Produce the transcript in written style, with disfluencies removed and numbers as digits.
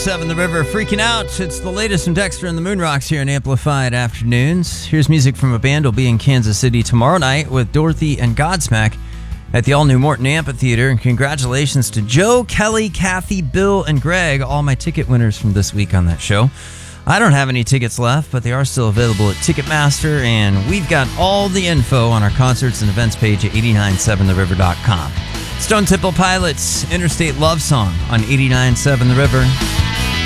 7 The River, Freaking Out. It's the latest from Dexter and the Moonrocks here in Amplified Afternoons. Here's music from a band who'll be in Kansas City tomorrow night with Dorothy and Godsmack at the all-new Morton Amphitheater. And congratulations to Joe, Kelly, Kathy, Bill, and Greg, all my ticket winners from this week on that show. I don't have any tickets left, but they are still available at Ticketmaster, and we've got all the info on our concerts and events page at 897theriver.com. Stone Temple Pilots, Interstate Love Song on 89.7 The River.